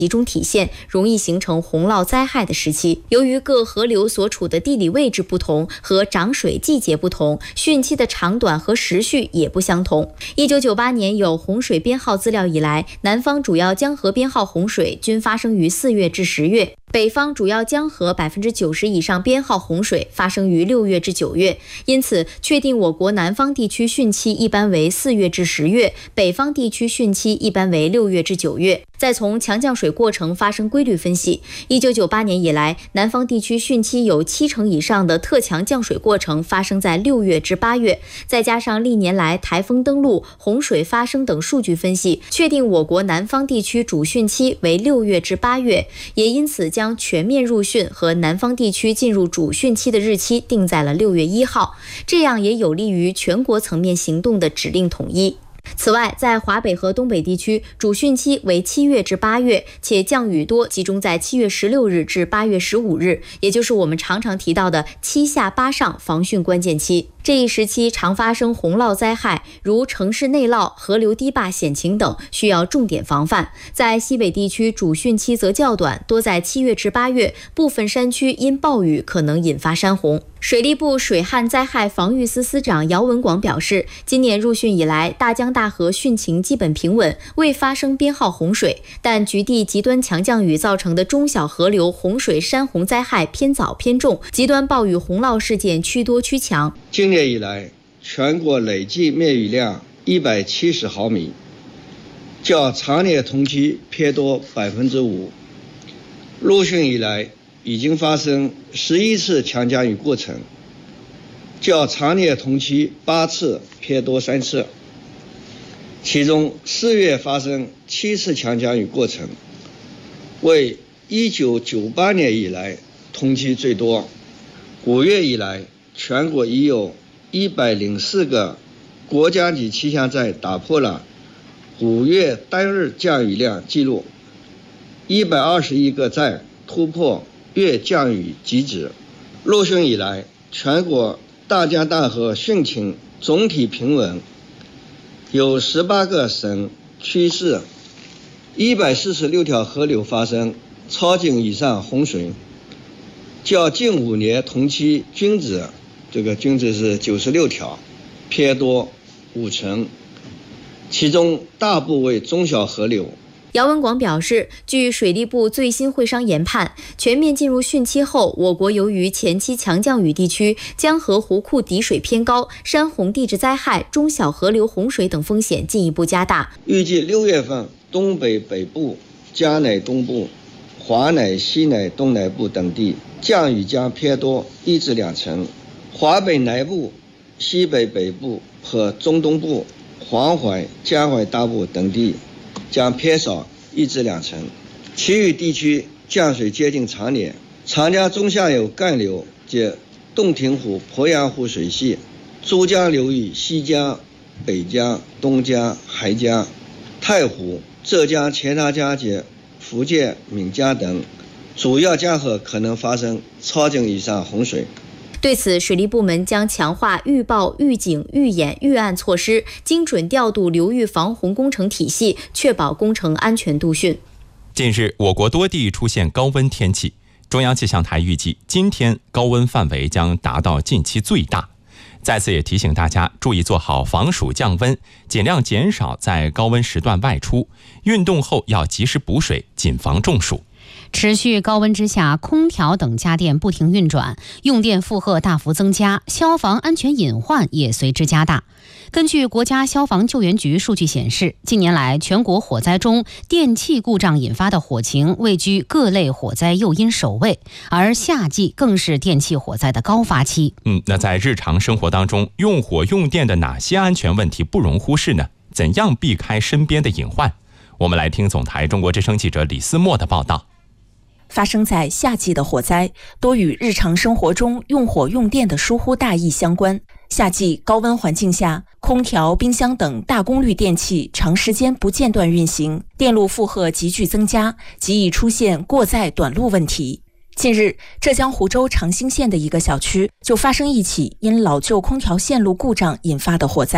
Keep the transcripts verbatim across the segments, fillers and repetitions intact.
集中体现，容易形成洪涝灾害的时期。由于各河流所处的地理位置不同和涨水季节不同，汛期的长短和时序也不相同。一九九八年有洪水编号资料以来，南方主要江河编号洪水均发生于四月至十月。北方主要江河百分之九十以上编号洪水发生于六月至九月，因此确定我国南方地区汛期一般为四月至十月，北方地区汛期一般为六月至九月。再从强降水过程发生规律分析，一九九八年以来，南方地区汛期有七成以上的特强降水过程发生在六月至八月，再加上历年来台风登陆、洪水发生等数据分析，确定我国南方地区主汛期为六月至八月，也因此将将全面入汛和南方地区进入主汛期的日期定在了六月一号，这样也有利于全国层面行动的指令统一。此外，在华北和东北地区，主汛期为七月至八月，且降雨多集中在七月十六日至八月十五日，也就是我们常常提到的七下八上防汛关键期。这一时期常发生洪涝灾害，如城市内涝、河流堤坝险情等，需要重点防范。在西北地区，主汛期则较短，多在七月至八月，部分山区因暴雨可能引发山洪。水利部水旱灾害防御司司长姚文广表示，今年入汛以来，大江大河汛情基本平稳，未发生编号洪水，但局地极端强降雨造成的中小河流洪水山洪灾害偏早偏重，极端暴雨洪涝事件趋多趋强。 今年以来，全国累计灭雨量一百七十毫米，较常年同期偏多百分之五。入汛以来，已经发生十一次强降雨过程，较常年同期八次偏多三次。其中四月发生七次强降雨过程，为一九九八年以来同期最多。五月以来，全国已有一百零四个国家级气象站打破了五月单日降雨量记录，一百二十一个站突破月降雨极值。入汛以来，全国大江大河汛情总体平稳，有十八个省区市一百四十六条河流发生超警以上洪水，较近五年同期均值，这个均值是九十六条，偏多五成，其中大部为中小河流。 姚文广表示，据水利部最新会商研判，全面进入汛期后，我国由于前期强降雨地区江河湖库底水偏高，山洪地质灾害、中小河流洪水等风险进一步加大。 预计六月份，东北北部、江南东部、华南西南东南部等地降雨将偏多一至两成，华北南部、西北北部和中东部、黄淮、江淮大部等地将偏少一至两成，其余地区降水接近常年。长江中下游干流及洞庭湖、鄱阳湖水系、珠江流域西江、北江、东江、海江、太湖、浙江钱塘江及福建闽江等主要江河可能发生超警以上洪水。 对此，水利部门将强化预报、预警、预演、预案措施，精准调度流域防洪工程体系，确保工程安全度汛。 近日，我国多地出现高温天气，中央气象台预计今天高温范围将达到近期最大。在此也提醒大家注意做好防暑降温，尽量减少在高温时段外出，运动后要及时补水，谨防中暑。 持续高温之下，空调等家电不停运转，用电负荷大幅增加，消防安全隐患也随之加大。根据国家消防救援局数据显示，近年来全国火灾中电器故障引发的火情位居各类火灾诱因首位，而夏季更是电器火灾的高发期。 嗯，那在日常生活当中，用火用电的哪些安全问题不容忽视呢？怎样避开身边的隐患？我们来听总台中国之声记者李思墨的报道。 发生在夏季的火灾多与日常生活中用火用电的疏忽大意相关。夏季高温环境下，空调、冰箱等大功率电器长时间不间断运行，电路负荷急剧增加，极易出现过载短路问题。近日，浙江湖州长兴县的一个小区就发生一起因老旧空调线路故障引发的火灾。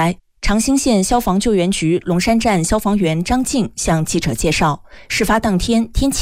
长兴县消防救援局龙山站消防员张静向记者介绍，事发当天天气